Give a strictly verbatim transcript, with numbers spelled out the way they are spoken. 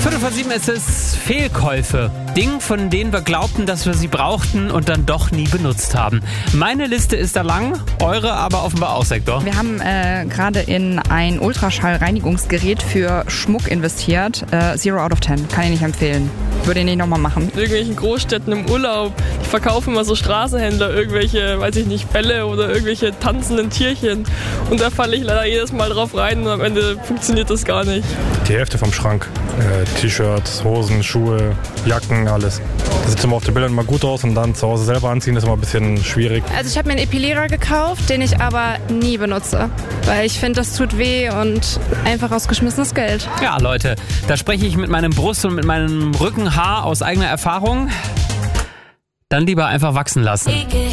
Viertel vor sieben ist es Fehlkäufe. Dinge, von denen wir glaubten, dass wir sie brauchten und dann doch nie benutzt haben. Meine Liste ist da lang, eure aber offenbar auch, Sektor. Wir haben äh, gerade in ein Ultraschallreinigungsgerät für Schmuck investiert. Äh, Zero out of ten. Kann ich nicht empfehlen. Würde ich nicht nochmal machen. In irgendwelchen Großstädten im Urlaub, die verkaufen immer so Straßenhändler irgendwelche, weiß ich nicht, Bälle oder irgendwelche tanzenden Tierchen. Und da falle ich leider jedes Mal drauf rein und am Ende funktioniert das gar nicht. Die Hälfte vom Schrank. Äh, T-Shirts, Hosen, Schuhe, Jacken, alles. Das sieht immer auf den Bildern immer gut aus und dann zu Hause selber anziehen ist immer ein bisschen schwierig. Also ich habe mir einen Epilierer gekauft, den ich aber nie benutze. Weil ich finde, das tut weh und einfach rausgeschmissenes Geld. Ja, Leute, da spreche ich mit meinem Brust und mit meinem Rückenhaar aus eigener Erfahrung. Dann lieber einfach wachsen lassen.